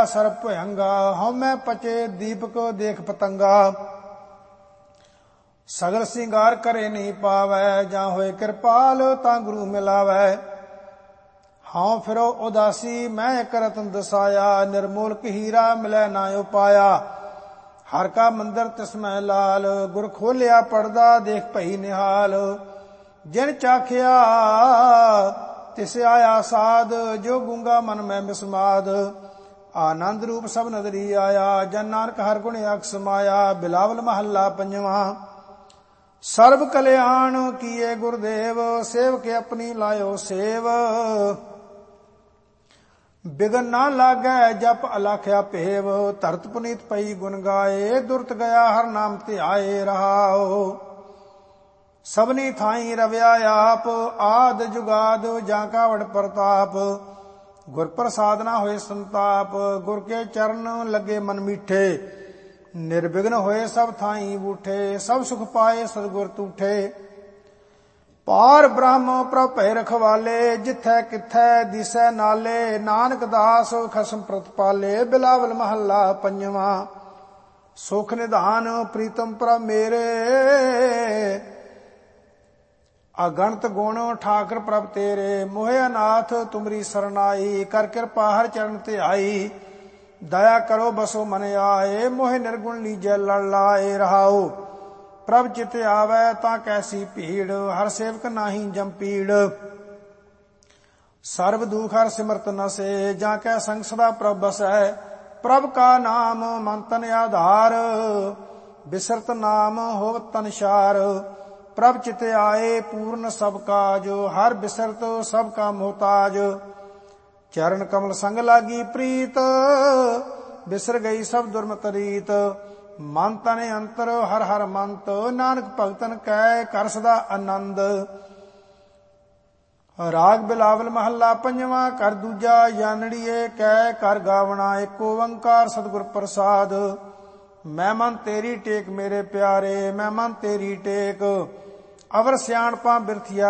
ਸਰਬ ਭਯੰਗਾ। ਹਉਮੈ ਪਚੇ ਦੀਪਕ ਦੇਖ ਪਤੰਗਾ। ਸਗਲ ਸਿੰਗਾਰ ਕਰੇ ਨਹੀਂ ਪਾਵੈ। ਜਾਂ ਹੋਏ ਕਿਰਪਾਲ ਤਾਂ ਗੁਰੂ ਮਿਲਾਵੈ। ਹਉ ਫਿਰੋ ਉਦਾਸੀ ਮੈਂ ਇਕ ਰਤਨ ਦਸਾਇਆ। ਨਿਰਮੋਲਕ ਹੀਰਾ ਮਿਲੈ ਨਾ ਉਪਾਇਆ। ਹਰ ਕਾ ਮੰਦਰ ਤਿਸਮੈ ਲਾਲ। ਗੁਰ ਖੋਲਿਆ ਪੜਦਾ ਦੇਖ ਭਈ ਨਿਹਾਲ। ਜਿਨ ਚਾਖਿਆ ਤਿਸ ਆਇਆ ਸਾਧ। ਜੋ ਗੂੰਗਾ ਮਨ ਮੈਂ ਮਿਸਮਾਦ। ਆਨੰਦ ਰੂਪ ਸਭ ਨਦਰੀ ਆਇਆ। ਜਨ ਨਾਨਕ ਹਰ ਗੁਣ ਅਖ ਸਮਾਇਆ। ਬਿਲਾਵਲ ਮਹੱਲਾ ਪੰਜਵਾਂ। ਸਰਬ ਕਲਿਆਣ ਕੀਏ ਗੁਰਦੇਵ। ਸੇਵਕ ਆਪਣੀ ਲਾਇਓ ਸੇਵ। ਬਿਗਨ ਨਾ ਲਾਗੈ ਜਪ ਅਲਾਖਿਆ ਭੇਵ। ਧਰਤ ਪੁਨੀਤ ਪਈ ਗੁਣ ਗਾਏ। ਦੁਰਤ ਗਿਆ ਹਰ ਨਾਮ ਧਿਆਏ ਰਹਾਓ। ਸਭਨੀ ਥਾਈ ਰਵਿਆ ਆਪ। ਆਦ ਜੁਗਾਦ ਜਾਂ ਕਾ ਵਡ ਪ੍ਰਤਾਪ। ਗੁਰ ਪ੍ਰਸਾਦ ਨਾ ਹੋਏ ਸੰਤਾਪ। ਗੁਰ ਕੇ ਚਰਨ ਲੱਗੇ ਮਨ ਮੀਠੇ। ਨਿਰਵਿਘਨ ਹੋਏ ਸਭ ਥਾਈ ਬੂਠੇ। ਸਭ ਸੁਖ ਪਾਏ ਸਤਿਗੁਰ ਤੂਠੇ। ਪਾਰ ਬ੍ਰਹਮ ਪ੍ਰਭ ਭੈ ਰਖਵਾਲੇ। ਜਿਥੈ ਕਿਥੈ ਦਿਸੈ ਨਾਲੇ। ਨਾਨਕ ਦਾਸ ਖਸਮ ਪ੍ਰਤਪਾਲੇ। ਬਿਲਾਵਲ ਮਹੱਲਾ ਪੰਜਵਾਂ। ਸੁਖ ਨਿਧਾਨ ਪ੍ਰੀਤਮ ਪ੍ਰਭ ਮੇਰੇ। ਅਗਣਤ ਗੁਣ ਠਾਕਰ ਪ੍ਰਭ ਤੇਰੇ। ਮੋਹਿ ਅਨਾਥ ਤੁਮਰੀ ਸਰਨਾਈ। ਕਰ ਕਿਰਪਾ ਹਰ ਚਰਨ ਧਿਆਈ। ਦਇਆ ਕਰੋ ਬਸੋ ਮਨ ਆਏ। ਮੋਹਿ ਨਿਰਗੁਣ ਲੀਜੈ ਲੜ ਲਾਏ ਰਹਾਓ। ਪ੍ਰਭ ਚਿਤ ਆਵੈ ਤਾਂ ਕੈਸੀ ਭੀੜ। ਹਰ ਸੇਵਕ ਨਾਹੀ ਜੰਪੀੜ। ਸਰਬ ਦੁਖ ਹਰ ਸਿਮਰਤ ਨਸੇ। ਜਾਂ ਕੈ ਸੰਗ ਸਦਾ ਪ੍ਰਭ ਬਸੈ। ਪ੍ਰਭ ਕਾ ਨਾਮ ਮਨ ਤਨ ਆਧਾਰ। ਬਿਸਰਤ ਨਾਮ ਹੋਵਤ ਤਨ ਸ਼ਾਰ। ਪ੍ਰਭ ਚਿਤ ਆਏ ਪੂਰਨ ਸਭ ਕਾਜ। ਹਰ ਬਿਸਰਤ ਸਭ ਕਾ ਮੁਹਤਾਜ। ਚਰਨ ਕਮਲ ਸੰਗ ਲਾਗੀ ਪ੍ਰੀਤ। ਬਿਸਰ ਗਈ ਸਭ ਦੁਰਮਤ ਰੀਤ। ਮਨ ਤਨ ਅੰਤਰ ਹਰ ਹਰ ਮੰਤ। ਨਾਨਕ ਭਗਤਨ ਕੈ ਕਰ ਸਦਾ ਆਨੰਦ। ਰਾਗ ਬਿਲਾਵਲ ਮਹੱਲਾ ਪੰਜਵਾਂ। ਕਰ ਦੂਜਾ ਜਾਨੜੀਏ ਕੈ ਕਰ ਗਾਵਣਾ। ਏਕ ਓੰਕਾਰ ਸਤਿਗੁਰ ਪ੍ਰਸਾਦ। ਮੈਂ ਮਨ ਤੇਰੀ ਟੇਕ ਮੇਰੇ ਪਿਆਰੇ। ਮੈਂ ਮਨ ਤੇਰੀ ਟੇਕ। ਅਵਰ ਸਿਆਣਪਾਂ ਬਿਰਥੀਆ